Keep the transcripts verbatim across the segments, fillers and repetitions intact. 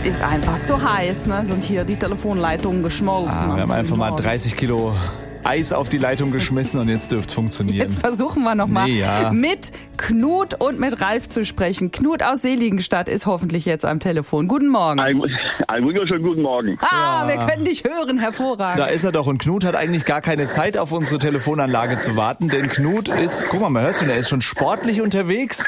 ist einfach zu heiß, ne? Sind hier die Telefonleitungen geschmolzen. Ah, wir haben einfach mal dreißig Kilo Eis auf die Leitung geschmissen und jetzt dürfte es funktionieren. Jetzt versuchen wir nochmal nee, ja. mit Knut und mit Ralf zu sprechen. Knut aus Seligenstadt ist hoffentlich jetzt am Telefon. Guten Morgen. Ein, ein wunderschönen guten Morgen. Ah, Ja. wir können dich hören, hervorragend. Da ist er doch und Knut hat eigentlich gar keine Zeit auf unsere Telefonanlage zu warten, denn Knut ist, guck mal, man hört schon, er ist schon sportlich unterwegs.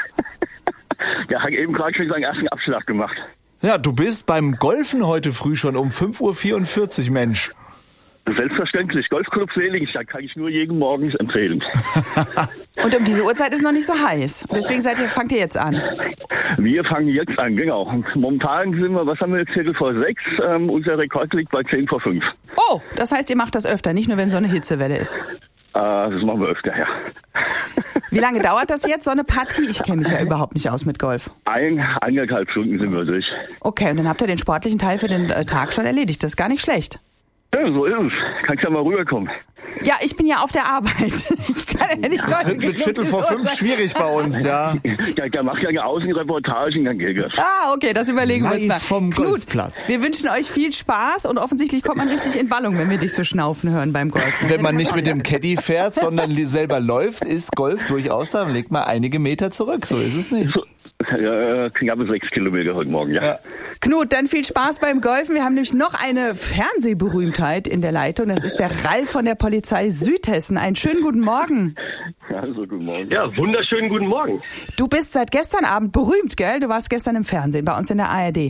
Ja, hat eben gerade schon seinen ersten Abschlag gemacht. Ja, du bist beim Golfen heute früh schon um fünf Uhr vierundvierzig, Mensch. Selbstverständlich. Golfclub Seligenstadt kann ich nur jeden Morgens empfehlen. Und um diese Uhrzeit ist noch nicht so heiß. Deswegen seid ihr, fangt ihr jetzt an. Wir fangen jetzt an, genau. Momentan sind wir, was haben wir jetzt, Viertel vor sechs? Ähm, unser Rekord liegt bei zehn vor fünf. Oh, das heißt, ihr macht das öfter, nicht nur wenn so eine Hitzewelle ist. Äh, das machen wir öfter, ja. Wie lange dauert das jetzt, so eine Partie? Ich kenne mich ja überhaupt nicht aus mit Golf. Ein, eineinhalb Stunden sind wir durch. Okay, und dann habt ihr den sportlichen Teil für den äh, Tag schon erledigt. Das ist gar nicht schlecht. Ja, so ist es. Kannst ja mal rüberkommen. Ja, ich bin ja auf der Arbeit. Ich kann ja nicht Das golfen wird mit gehen. Viertel vor fünf schwierig bei uns, ja. Ja, der macht ja eine Außenreportage, dann geht das. Ah, okay, das überlegen wir uns Live mal. vom Knut, Golfplatz. wir wünschen euch viel Spaß und offensichtlich kommt man richtig in Wallung, wenn wir dich so schnaufen hören beim Golfen. Wenn man nicht mit dem Caddy fährt, sondern selber läuft, ist Golf durchaus, dann legt man einige Meter zurück. So ist es nicht. So, ja, knappe sechs Kilometer heute Morgen, ja. Ja. Knut, dann viel Spaß beim Golfen. Wir haben nämlich noch eine Fernsehberühmtheit in der Leitung. Das ist der Ralf von der Polizei Südhessen. Einen schönen guten Morgen. Also, guten Morgen. Ja, wunderschönen guten Morgen. Du bist seit gestern Abend berühmt, gell? Du warst gestern im Fernsehen, bei uns in der A R D.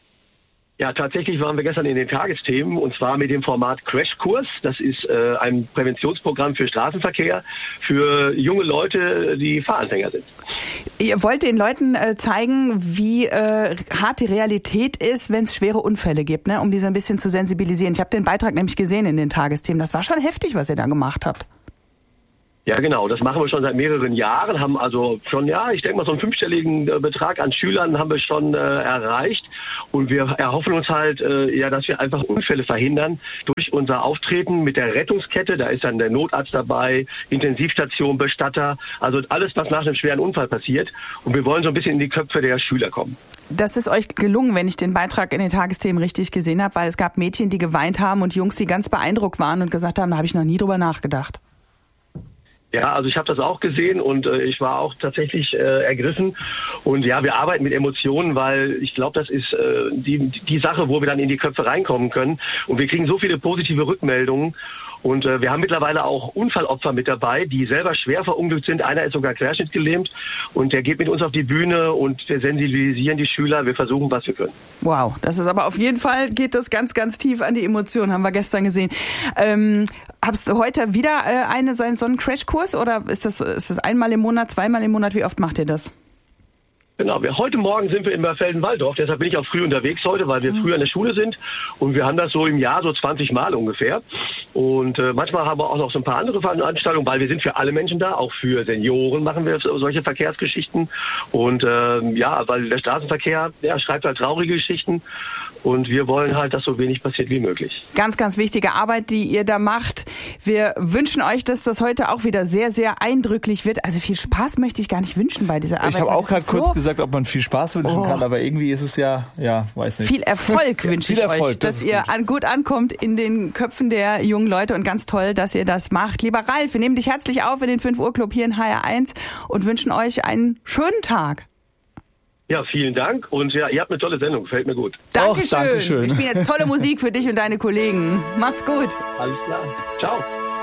Ja, tatsächlich waren wir gestern in den Tagesthemen und zwar mit dem Format Crashkurs. Das ist äh, ein Präventionsprogramm für Straßenverkehr für junge Leute, die Fahranfänger sind. Ihr wollt den Leuten äh, zeigen, wie äh, hart die Realität ist, wenn es schwere Unfälle gibt, ne? Um die so ein bisschen zu sensibilisieren. Ich habe den Beitrag nämlich gesehen in den Tagesthemen. Das war schon heftig, was ihr da gemacht habt. Ja, genau. Das machen wir schon seit mehreren Jahren, haben also schon, ja, ich denke mal, so einen fünfstelligen äh, Betrag an Schülern haben wir schon äh, erreicht. Und wir erhoffen uns halt, äh, ja, dass wir einfach Unfälle verhindern durch unser Auftreten mit der Rettungskette. Da ist dann der Notarzt dabei, Intensivstation, Bestatter, also alles, was nach einem schweren Unfall passiert. Und wir wollen so ein bisschen in die Köpfe der Schüler kommen. Das ist euch gelungen, wenn ich den Beitrag in den Tagesthemen richtig gesehen habe, weil es gab Mädchen, die geweint haben und Jungs, die ganz beeindruckt waren und gesagt haben, da habe ich noch nie drüber nachgedacht. Ja, also ich habe das auch gesehen und äh, ich war auch tatsächlich äh, ergriffen. Und ja, wir arbeiten mit Emotionen, weil ich glaube, das ist äh, die, die Sache, wo wir dann in die Köpfe reinkommen können. Und wir kriegen so viele positive Rückmeldungen. Und äh, wir haben mittlerweile auch Unfallopfer mit dabei, die selber schwer verunglückt sind. Einer ist sogar querschnittgelähmt und der geht mit uns auf die Bühne und wir sensibilisieren die Schüler. Wir versuchen, was wir können. Wow, das ist aber auf jeden Fall, geht das ganz, ganz tief an die Emotionen, haben wir gestern gesehen. Ähm, hast du heute wieder äh, eine, so einen Crashkurs oder ist das, ist das einmal im Monat, zweimal im Monat? Wie oft macht ihr das? Genau, wir, heute Morgen sind wir in Berfelden-Walldorf, deshalb bin ich auch früh unterwegs heute, weil wir mhm. früh an der Schule sind und wir haben das so im Jahr so zwanzig Mal ungefähr und äh, manchmal haben wir auch noch so ein paar andere Veranstaltungen, weil wir sind für alle Menschen da, auch für Senioren machen wir solche Verkehrsgeschichten und äh, ja, weil der Straßenverkehr, der schreibt halt traurige Geschichten und wir wollen halt, dass so wenig passiert wie möglich. Ganz, ganz wichtige Arbeit, die ihr da macht. Wir wünschen euch, dass das heute auch wieder sehr, sehr eindrücklich wird. Also viel Spaß möchte ich gar nicht wünschen bei dieser Arbeit. Ich habe auch gerade kurz so gesagt, ob man viel Spaß wünschen oh. kann, aber irgendwie ist es ja, ja, weiß nicht. Viel Erfolg wünsche ich Erfolg, euch, dass das ihr gut. An, gut ankommt in den Köpfen der jungen Leute und ganz toll, dass ihr das macht. Lieber Ralf, wir nehmen dich herzlich auf in den fünf Uhr Club hier in H R eins und wünschen euch einen schönen Tag. Ja, vielen Dank und ja, ihr habt eine tolle Sendung, gefällt mir gut. Dankeschön. Och, Dankeschön. Wir spielen jetzt tolle Musik für dich und deine Kollegen. Mach's gut. Alles klar. Ciao.